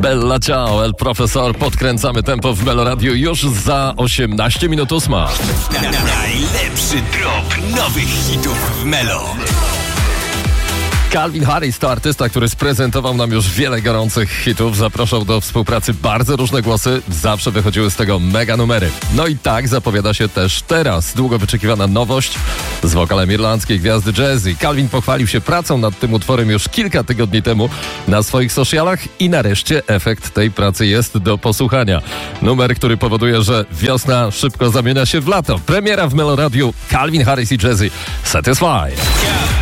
Bella ciao, el profesor. Podkręcamy tempo w Melo Radio już za 18 minut 8. Najlepszy drop nowych hitów w Melo. Calvin Harris to artysta, który sprezentował nam już wiele gorących hitów. Zapraszał do współpracy bardzo różne głosy. Zawsze wychodziły z tego mega numery. No i tak zapowiada się też teraz. Długo wyczekiwana nowość z wokalem irlandzkiej gwiazdy jazzy. Calvin pochwalił się pracą nad tym utworem już kilka tygodni temu na swoich socialach i nareszcie efekt tej pracy jest do posłuchania. Numer, który powoduje, że wiosna szybko zamienia się w lato. Premiera w Melo Radio. Calvin Harris i Jazzy. Satisfy.